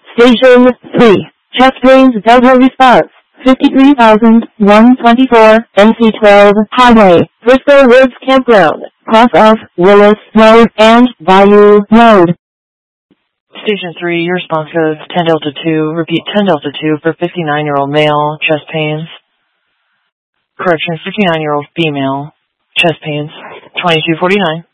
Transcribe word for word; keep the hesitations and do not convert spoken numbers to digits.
Station three. Chest pains Delta response. fifty-three thousand one hundred twenty-four N C twelve Highway, Bristol Woods Campground, cross off Willis Road and Bayou Road. Station three, your response code ten Delta two. Repeat ten Delta two for fifty-nine-year-old male, chest pains. Correction, fifty-nine-year-old female, chest pains. twenty-two forty-nine.